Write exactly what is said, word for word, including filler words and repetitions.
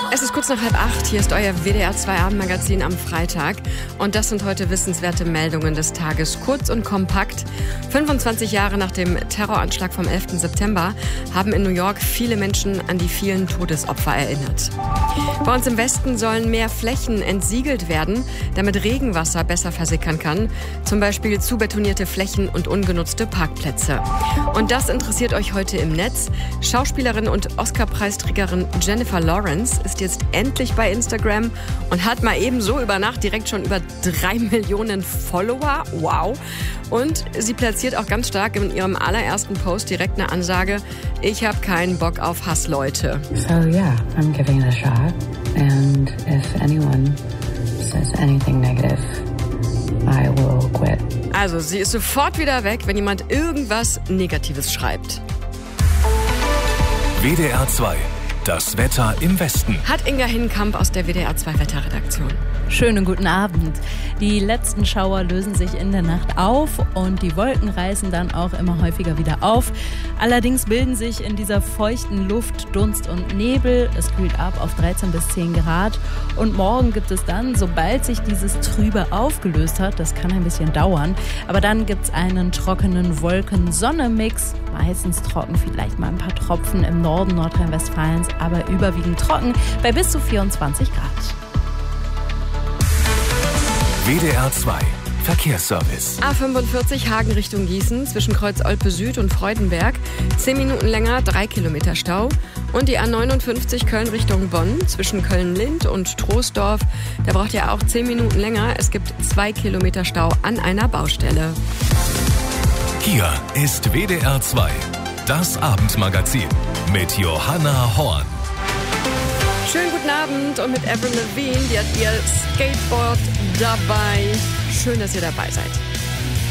Es ist kurz nach halb acht, hier ist euer W D R zwei Abendmagazin am Freitag und das sind heute wissenswerte Meldungen des Tages. Kurz und kompakt. fünfundzwanzig Jahre nach dem Terroranschlag vom elften September haben in New York viele Menschen an die vielen Todesopfer erinnert. Bei uns im Westen sollen mehr Flächen entsiegelt werden, damit Regenwasser besser versickern kann. Zum Beispiel zubetonierte Flächen und ungenutzte Parkplätze. Und das interessiert euch heute im Netz. Schauspielerin und Oscar-Preisträgerin Jennifer Lawrence ist jetzt endlich bei Instagram und hat mal eben so über Nacht direkt schon über drei Millionen Follower. Wow. Und sie platziert auch ganz stark in ihrem allerersten Post direkt eine Ansage: Ich habe keinen Bock auf Hassleute. So yeah, I'm giving it a shot. And if anyone says anything negative, I will quit. Also, sie ist sofort wieder weg, wenn jemand irgendwas Negatives schreibt. W D R zwei. Das Wetter im Westen. Hat Inga Hinkamp aus der W D R zwei Wetterredaktion. Schönen guten Abend. Die letzten Schauer lösen sich in der Nacht auf und die Wolken reißen dann auch immer häufiger wieder auf. Allerdings bilden sich in dieser feuchten Luft Dunst und Nebel. Es kühlt ab auf dreizehn bis zehn Grad. Und morgen gibt es dann, sobald sich dieses Trübe aufgelöst hat, das kann ein bisschen dauern, aber dann gibt es einen trockenen Wolken-Sonne-Mix. Meistens trocken, vielleicht mal ein paar Tropfen im Norden Nordrhein-Westfalens, aber überwiegend trocken bei bis zu vierundzwanzig Grad. W D R zwei Verkehrsservice. A fünfundvierzig Hagen Richtung Gießen zwischen Kreuz Olpe Süd und Freudenberg. Zehn Minuten länger, drei Kilometer Stau. Und die A neunundfünfzig Köln Richtung Bonn zwischen Köln-Lind und Troisdorf. Da braucht ihr auch zehn Minuten länger. Es gibt zwei Kilometer Stau an einer Baustelle. Hier ist W D R zwei, das Abendmagazin mit Johanna Horn. Schönen guten Abend und mit Avril Lavigne, die hat ihr Skateboard dabei. Schön, dass ihr dabei seid.